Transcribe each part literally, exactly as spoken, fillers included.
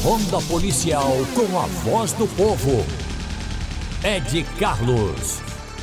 Ronda Policial com a voz do povo. Ed Carlos.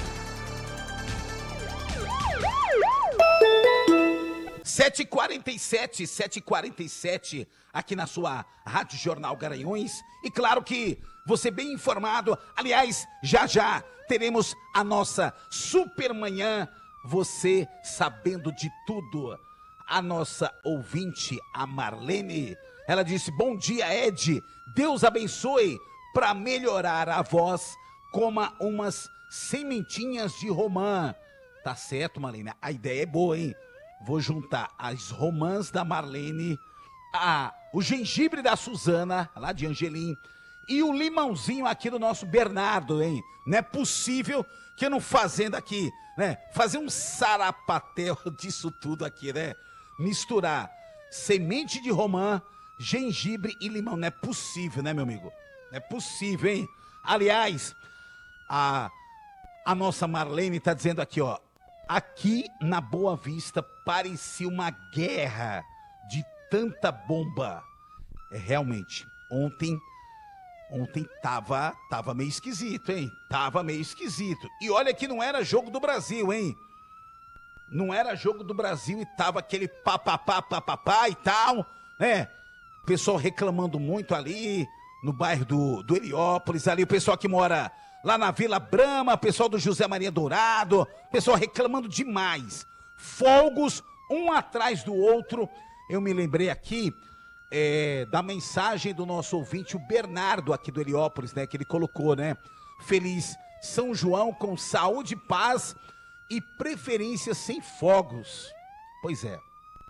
sete e quarenta e sete, sete e quarenta e sete, aqui na sua Rádio Jornal Garanhuns. E claro que você bem informado, aliás, já já teremos a nossa super manhã, você sabendo de tudo. A nossa ouvinte, a Marlene, ela disse: bom dia, Ed, Deus abençoe. Para melhorar a voz, coma umas sementinhas de romã. Tá certo, Marlene, a ideia é boa, hein? Vou juntar as romãs da Marlene, a, o gengibre da Suzana, lá de Angelim, e o limãozinho aqui do nosso Bernardo, hein? Não é possível que eu não fazendo aqui, né? Fazer um sarapatel disso tudo aqui, né? Misturar semente de romã, gengibre e limão. Não é possível, né, meu amigo? Não é possível, hein? Aliás, a, a nossa Marlene tá dizendo aqui, ó. Aqui na Boa Vista parecia uma guerra de tanta bomba. É, realmente, ontem, ontem tava, tava meio esquisito, hein? Tava meio esquisito. E olha que não era jogo do Brasil, hein? Não era jogo do Brasil e tava aquele papapá, papapá e tal, né? O pessoal reclamando muito ali no bairro do, do Heliópolis, ali o pessoal que mora lá na Vila Brama, pessoal do José Maria Dourado, pessoal reclamando demais. Fogos, um atrás do outro. Eu me lembrei aqui é, da mensagem do nosso ouvinte, o Bernardo, aqui do Heliópolis, né? Que ele colocou, né? Feliz São João com saúde, paz e preferência sem fogos. Pois é.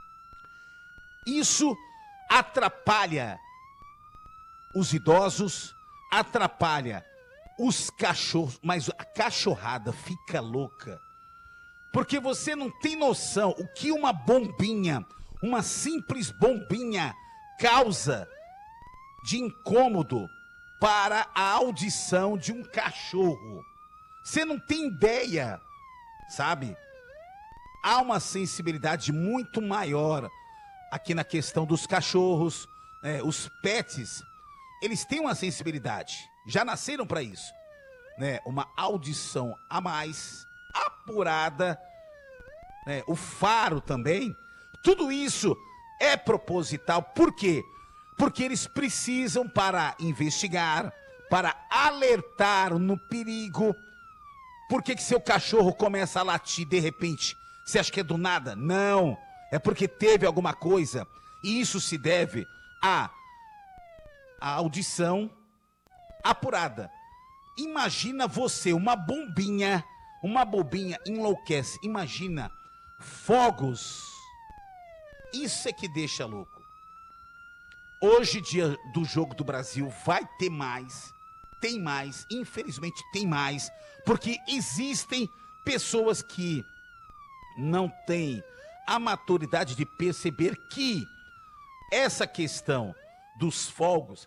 Isso atrapalha os idosos, atrapalha os cachorros, mas a cachorrada fica louca, porque você não tem noção o que uma bombinha, uma simples bombinha causa de incômodo para a audição de um cachorro. Você não tem ideia, sabe? Há uma sensibilidade muito maior aqui na questão dos cachorros, né? Os pets, eles têm uma sensibilidade. Já nasceram para isso, né? Uma audição a mais, apurada, né? O faro também. Tudo isso é proposital. Por quê? Porque eles precisam para investigar, para alertar no perigo. Por que que seu cachorro começa a latir de repente? Você acha que é do nada? Não, é porque teve alguma coisa. E isso se deve à, à audição apurada. Imagina você, uma bombinha, uma bobinha enlouquece. Imagina fogos. Isso é que deixa louco. Hoje, dia do Jogo do Brasil, vai ter mais. Tem mais, infelizmente tem mais, porque existem pessoas que não têm a maturidade de perceber que essa questão dos fogos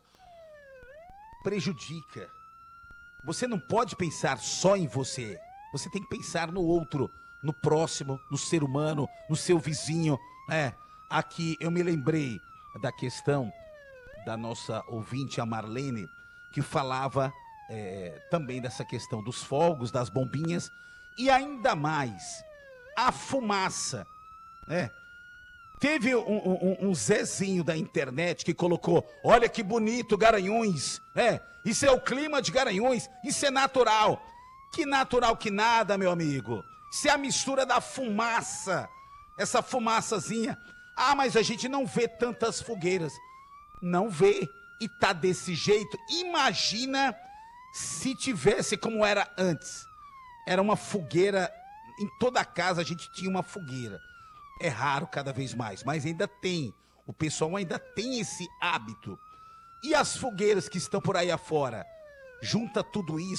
prejudica. Você não pode pensar só em você. Você tem que pensar no outro, no próximo, no ser humano, no seu vizinho. É, aqui eu me lembrei da questão da nossa ouvinte, a Marlene, que falava é, também dessa questão dos fogos, das bombinhas e ainda mais a fumaça, né? Teve um, um, um Zezinho da internet que colocou: olha que bonito Garanhuns, é, isso é o clima de Garanhuns, isso é natural. Que natural que nada, meu amigo. Isso é a mistura da fumaça, essa fumaçazinha. Ah, mas a gente não vê tantas fogueiras. Não vê e tá desse jeito. Imagina se tivesse como era antes. Era uma fogueira, em toda a casa a gente tinha uma fogueira. É raro cada vez mais, mas ainda tem. O pessoal ainda tem esse hábito. E as fogueiras que estão por aí afora? Junta tudo isso.